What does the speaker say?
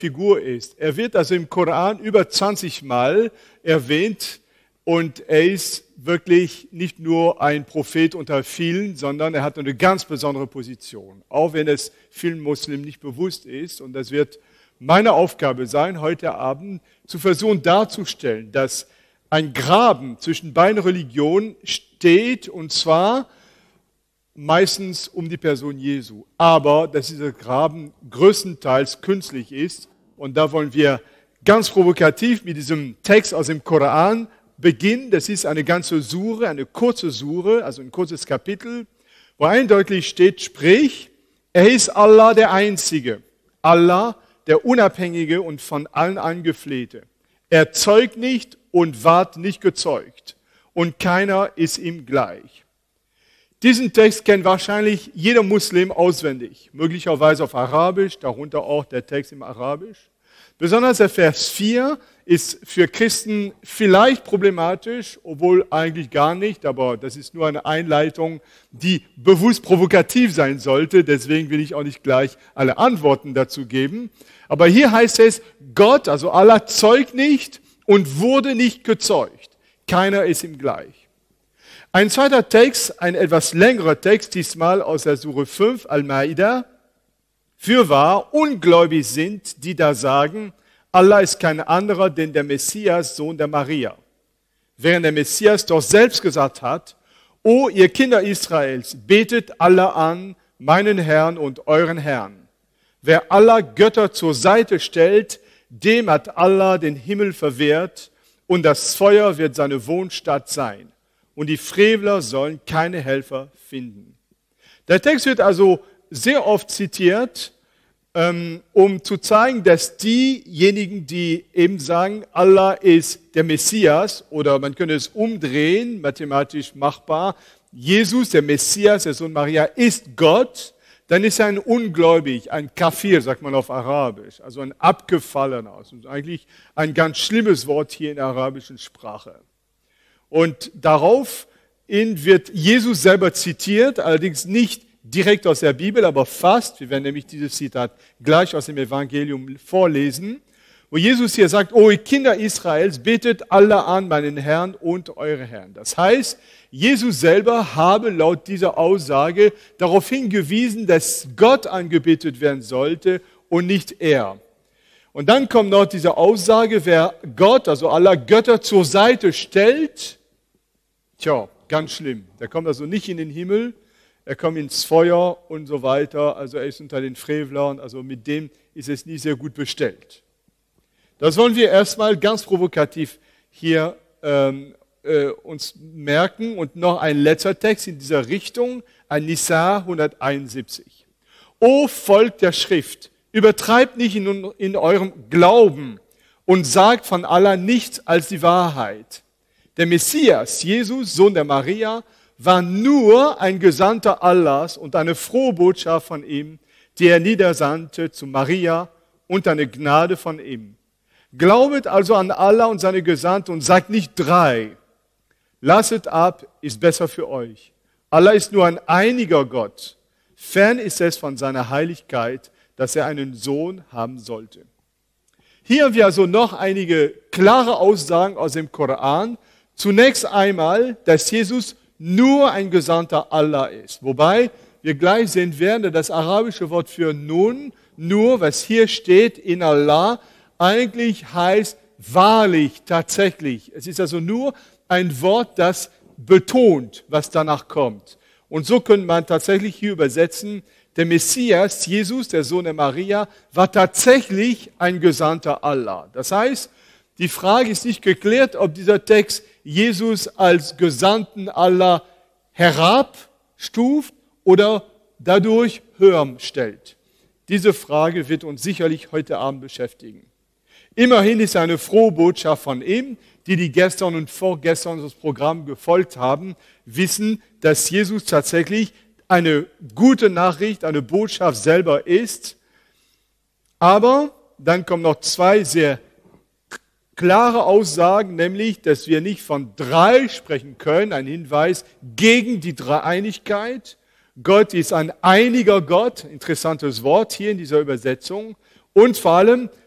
Figur ist. Er wird also im Koran über 20 Mal erwähnt und er ist wirklich nicht nur ein Prophet unter vielen, sondern er hat eine ganz besondere Position, auch wenn es vielen Muslimen nicht bewusst ist. Und das wird meine Aufgabe sein, heute Abend zu versuchen darzustellen, dass ein Graben zwischen beiden Religionen steht, und zwar meistens um die Person Jesu, aber dass dieser Graben größtenteils künstlich ist. Und da wollen wir ganz provokativ mit diesem Text aus dem Koran beginnen. Das ist eine ganze Sure, eine kurze Sure, also ein kurzes Kapitel, wo eindeutig steht, sprich, er ist Allah der Einzige, Allah der Unabhängige und von allen Angeflehte. Er zeugt nicht und ward nicht gezeugt und keiner ist ihm gleich. Diesen Text kennt wahrscheinlich jeder Muslim auswendig, möglicherweise auf Arabisch, darunter auch der Text im Arabisch. Besonders der Vers 4 ist für Christen vielleicht problematisch, obwohl eigentlich gar nicht, aber das ist nur eine Einleitung, die bewusst provokativ sein sollte. Deswegen will ich auch nicht gleich alle Antworten dazu geben. Aber hier heißt es, Gott, also Allah, zeugt nicht und wurde nicht gezeugt. Keiner ist ihm gleich. Ein zweiter Text, ein etwas längerer Text, diesmal aus der Sure 5, Al-Ma'idah. Fürwahr, ungläubig sind, die da sagen, Allah ist kein anderer, denn der Messias, Sohn der Maria. Während der Messias doch selbst gesagt hat, O ihr Kinder Israels, betet Allah an, meinen Herrn und euren Herrn. Wer Allah Götter zur Seite stellt, dem hat Allah den Himmel verwehrt und das Feuer wird seine Wohnstatt sein. Und die Frevler sollen keine Helfer finden. Der Text wird also sehr oft zitiert, um zu zeigen, dass diejenigen, die eben sagen, Allah ist der Messias, oder man könnte es umdrehen, mathematisch machbar, Jesus, der Messias, der Sohn Maria, ist Gott, dann ist er ein Ungläubig, ein Kafir, sagt man auf Arabisch, also ein Abgefallener. Das ist eigentlich ein ganz schlimmes Wort hier in der arabischen Sprache. Und daraufhin wird Jesus selber zitiert, allerdings nicht direkt aus der Bibel, aber fast. Wir werden nämlich dieses Zitat gleich aus dem Evangelium vorlesen, wo Jesus hier sagt, O ihr Kinder Israels, betet Allah an, meinen Herrn und eure Herren. Das heißt, Jesus selber habe laut dieser Aussage darauf hingewiesen, dass Gott angebetet werden sollte und nicht er. Und dann kommt noch diese Aussage, wer Gott, also Allah, Götter zur Seite stellt, ganz schlimm. Der kommt also nicht in den Himmel, er kommt ins Feuer und so weiter, also er ist unter den Frevlern, also mit dem ist es nicht sehr gut bestellt. Das wollen wir erstmal ganz provokativ hier uns merken. Und noch ein letzter Text in dieser Richtung, An-Nisa 171. O Volk der Schrift, übertreibt nicht in eurem Glauben und sagt von Allah nichts als die Wahrheit. Der Messias, Jesus, Sohn der Maria, war nur ein Gesandter Allahs und eine frohe Botschaft von ihm, die er niedersandte zu Maria und eine Gnade von ihm. Glaubet also an Allah und seine Gesandte und sagt nicht drei. Lasset ab, ist besser für euch. Allah ist nur ein einiger Gott. Fern ist es von seiner Heiligkeit, dass er einen Sohn haben sollte. Hier haben wir also noch einige klare Aussagen aus dem Koran. Zunächst einmal, dass Jesus nur ein Gesandter Allah ist. Wobei wir gleich sehen werden, das arabische Wort für nun, nur, was hier steht in Allah, eigentlich heißt wahrlich, tatsächlich. Es ist also nur ein Wort, das betont, was danach kommt. Und so könnte man tatsächlich hier übersetzen, der Messias, Jesus, der Sohn der Maria, war tatsächlich ein Gesandter Allah. Das heißt, die Frage ist nicht geklärt, ob dieser Text Jesus als Gesandten Allah herabstuft oder dadurch höher stellt. Diese Frage wird uns sicherlich heute Abend beschäftigen. Immerhin ist eine frohe Botschaft von ihm. Die gestern und vorgestern das Programm gefolgt haben, wissen, dass Jesus tatsächlich eine gute Nachricht, eine Botschaft selber ist. Aber dann kommen noch zwei sehr klare Aussagen, nämlich, dass wir nicht von drei sprechen können, ein Hinweis gegen die Dreieinigkeit. Gott ist ein einiger Gott, interessantes Wort hier in dieser Übersetzung. Und vor allem,